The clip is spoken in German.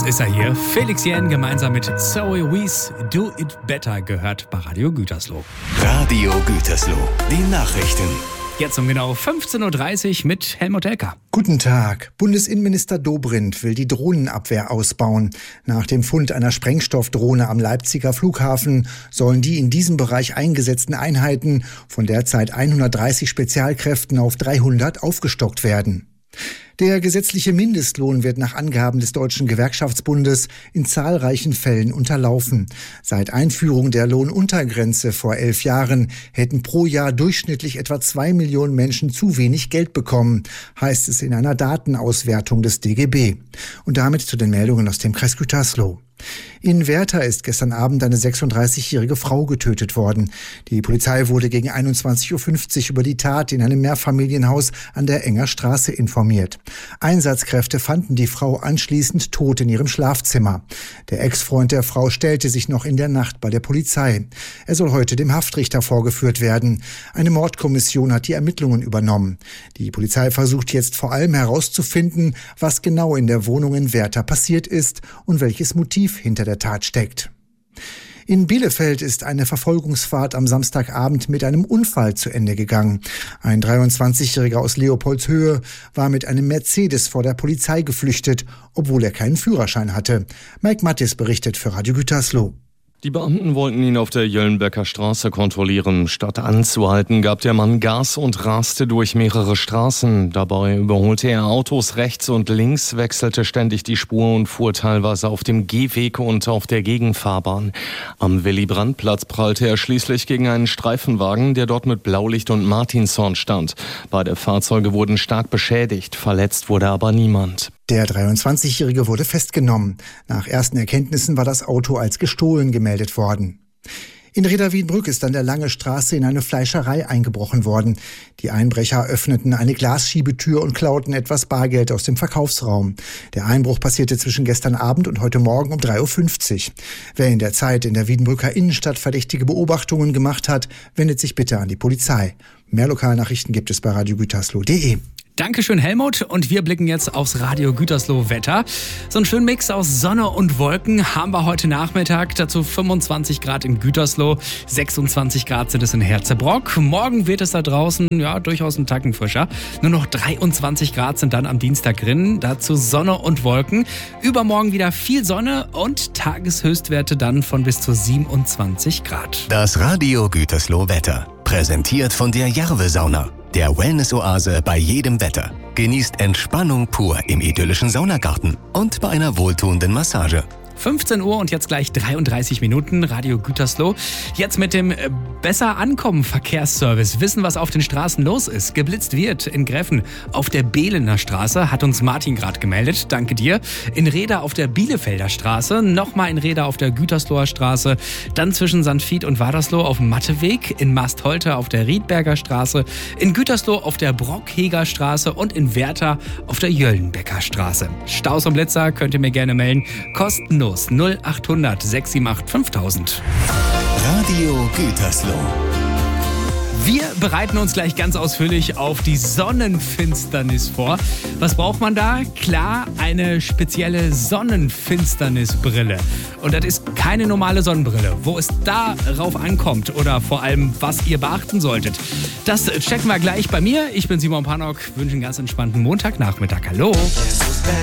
ist er hier. Felix Jähn gemeinsam mit Zoe Wees. Do It Better gehört bei Radio Gütersloh. Radio Gütersloh, die Nachrichten. Jetzt um genau 15.30 Uhr mit Helmut Elker. Guten Tag. Bundesinnenminister Dobrindt will die Drohnenabwehr ausbauen. Nach dem Fund einer Sprengstoffdrohne am Leipziger Flughafen sollen die in diesem Bereich eingesetzten Einheiten von derzeit 130 Spezialkräften auf 300 aufgestockt werden. Der gesetzliche Mindestlohn wird nach Angaben des Deutschen Gewerkschaftsbundes in zahlreichen Fällen unterlaufen. Seit Einführung der Lohnuntergrenze vor 11 Jahren hätten pro Jahr durchschnittlich etwa 2 Millionen Menschen zu wenig Geld bekommen, heißt es in einer Datenauswertung des DGB. Und damit zu den Meldungen aus dem Kreis Gütersloh. In Werther ist gestern Abend eine 36-jährige Frau getötet worden. Die Polizei wurde gegen 21.50 Uhr über die Tat in einem Mehrfamilienhaus an der Enger Straße informiert. Einsatzkräfte fanden die Frau anschließend tot in ihrem Schlafzimmer. Der Ex-Freund der Frau stellte sich noch in der Nacht bei der Polizei. Er soll heute dem Haftrichter vorgeführt werden. Eine Mordkommission hat die Ermittlungen übernommen. Die Polizei versucht jetzt vor allem herauszufinden, was genau in der Wohnung in Werther passiert ist und welches Motiv hinter der Tat steckt. In Bielefeld ist eine Verfolgungsfahrt am Samstagabend mit einem Unfall zu Ende gegangen. Ein 23-Jähriger aus Leopoldshöhe war mit einem Mercedes vor der Polizei geflüchtet, obwohl er keinen Führerschein hatte. Mike Mattis berichtet für Radio Gütersloh. Die Beamten wollten ihn auf der Jöllenbecker Straße kontrollieren. Statt anzuhalten, gab der Mann Gas und raste durch mehrere Straßen. Dabei überholte er Autos rechts und links, wechselte ständig die Spur und fuhr teilweise auf dem Gehweg und auf der Gegenfahrbahn. Am Willy-Brandt-Platz prallte er schließlich gegen einen Streifenwagen, der dort mit Blaulicht und Martinshorn stand. Beide Fahrzeuge wurden stark beschädigt, verletzt wurde aber niemand. Der 23-Jährige wurde festgenommen. Nach ersten Erkenntnissen war das Auto als gestohlen gemeldet worden. In Reda-Wiedenbrück ist an der Lange Straße in eine Fleischerei eingebrochen worden. Die Einbrecher öffneten eine Glasschiebetür und klauten etwas Bargeld aus dem Verkaufsraum. Der Einbruch passierte zwischen gestern Abend und heute Morgen um 3.50 Uhr. Wer in der Zeit in der Wiedenbrücker Innenstadt verdächtige Beobachtungen gemacht hat, wendet sich bitte an die Polizei. Mehr Lokalnachrichten gibt es bei radiogütersloh.de. Dankeschön, Helmut. Und wir blicken jetzt aufs Radio Gütersloh Wetter. So einen schönen Mix aus Sonne und Wolken haben wir heute Nachmittag. Dazu 25 Grad in Gütersloh, 26 Grad sind es in Herzebrock. Morgen wird es da draußen durchaus einen Tacken frischer. Nur noch 23 Grad sind dann am Dienstag drin. Dazu Sonne und Wolken. Übermorgen wieder viel Sonne und Tageshöchstwerte dann von bis zu 27 Grad. Das Radio Gütersloh Wetter. Präsentiert von der Jarve-Sauna. Der Wellness-Oase bei jedem Wetter. Genießt Entspannung pur im idyllischen Saunagarten und bei einer wohltuenden Massage. 15 Uhr und jetzt gleich 33 Minuten, Radio Gütersloh. Jetzt mit dem Besser-Ankommen-Verkehrsservice. Wissen, was auf den Straßen los ist. Geblitzt wird in Greffen auf der Behlener Straße, hat uns Martin gerade gemeldet. Danke dir. In Reda auf der Bielefelder Straße, nochmal in Reda auf der Gütersloher Straße, dann zwischen St. Vith und Wadersloh auf dem Matteweg, in Mastholte auf der Riedberger Straße, in Gütersloh auf der Brockheger Straße und in Werther auf der Jöllenbecker Straße. Staus und Blitzer könnt ihr mir gerne melden. Kostenlos 0800 678 5000. Radio Gütersloh. Wir bereiten uns gleich ganz ausführlich auf die Sonnenfinsternis vor. Was braucht man da? Klar, eine spezielle Sonnenfinsternisbrille. Und das ist keine normale Sonnenbrille. Wo es darauf ankommt oder vor allem, was ihr beachten solltet, das checken wir gleich bei mir. Ich bin Simon Pannock, wünsche einen ganz entspannten Montagnachmittag. Hallo.